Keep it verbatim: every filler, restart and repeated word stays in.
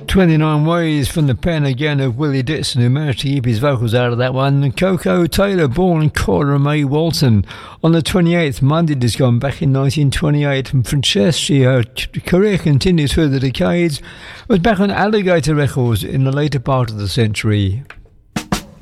twenty-nine Ways from the pen again of Willie Dixon, who managed to keep his vocals out of that one. And Coco Taylor, born Cora Mae Walton on the twenty-eighth, Monday just gone back in nineteen twenty-eight. And Franceschi, her career continues through the decades, was back on Alligator Records in the later part of the century.